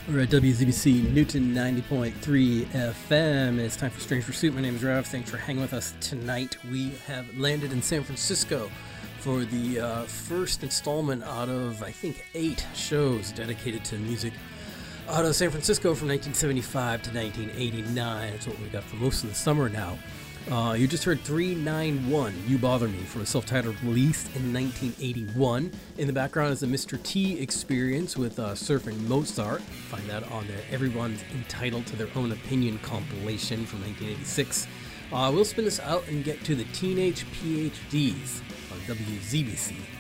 We're at WZBC Newton 90.3 FM. It's time for Strange Pursuit. My name is Rav. Thanks for hanging with us tonight. We have landed in San Francisco for the first installment out of, I think, 8 shows dedicated to music out of San Francisco from 1975 to 1989. That's what we got for most of the summer now. You just heard 391, You Bother Me, from a self-titled release in 1981. In the background is the Mr. T Experience with Surfing Mozart. Find that on the Everyone's Entitled to Their Own Opinion compilation from 1986. We'll spin this out and get to the Teenage PhDs on WZBC.